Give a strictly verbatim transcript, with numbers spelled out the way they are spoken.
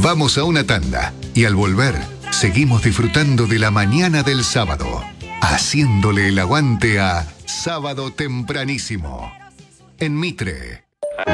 Vamos a una tanda y al volver seguimos disfrutando de la mañana del sábado, haciéndole el aguante a Sábado Tempranísimo en Mitre.